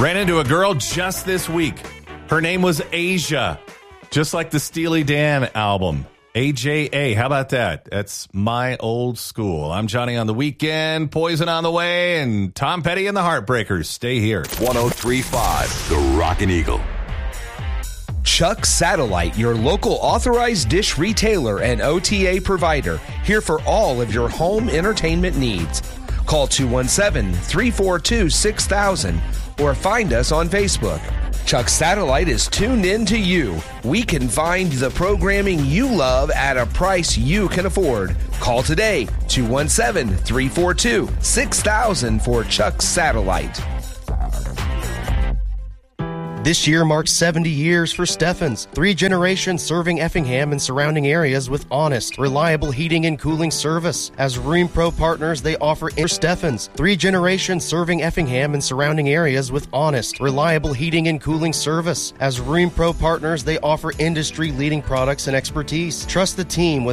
Ran into a girl just this week. Her name was Asia, just like the Steely Dan album. AJA. How about that? That's my old school. I'm Johnny on the weekend, Poison on the way, and Tom Petty and the Heartbreakers. Stay here. 103.5, The Rockin' Eagle. Chuck Satellite, your local authorized dish retailer and OTA provider, here for all of your home entertainment needs. Call 217-342-6000 or find us on Facebook. Chuck Satellite is tuned in to you. We can find the programming you love at a price you can afford. Call today, 217-342-6000 for Chuck Satellite. This year marks 70 years for Steffens. 3 generations serving Effingham and surrounding areas with honest, reliable heating and cooling service. As Rheem Pro partners, they offer Steffens. 3 generations serving Effingham and surrounding areas with honest, reliable heating and cooling service. As Rheem Pro partners, they offer industry-leading products and expertise. Trust the team with